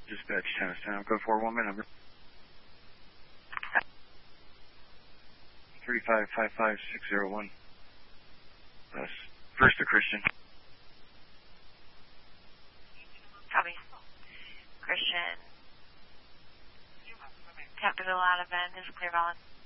Dispatch, Tennis Town, code 41, my number. 3555601. First to Christian. Copy. Christian. Captain Bill out of Bend is clear, Valen.